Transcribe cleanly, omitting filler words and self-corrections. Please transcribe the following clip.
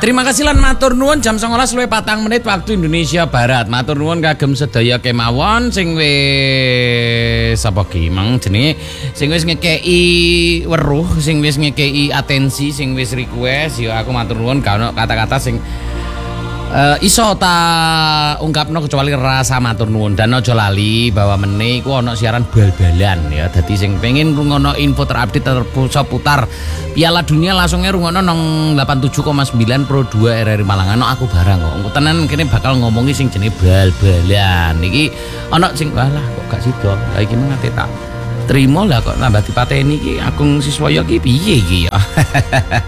Terima kasih lan matur nuwun jam 19:04 waktu Indonesia Barat. Matur nuwun kagem sedaya kemawon sing wis apa ki mang jenenge sing wis ngekeki weruh, sing wis ngekeki atensi, sing wis request ya aku matur nuwun gak ono kata-kata sing iso ta ungkapno kecuali rasa matur nuwun dan aja lali bahwa meneh iku ana siaran bal-balan ya. Dadi sing pengen rungono info terupdate seputar Piala Dunia langsungnya rungono nang 87,9 Pro 2 RRI Malang. Aku barang kok. Engko tenan kene bakal ngomongi sing jenenge bal-balan. Iki ana sing walah kok gak sida. Lah iki mengate tak trimo lah kok nambah dipateni iki Agung Siswaya iki piye iki ya.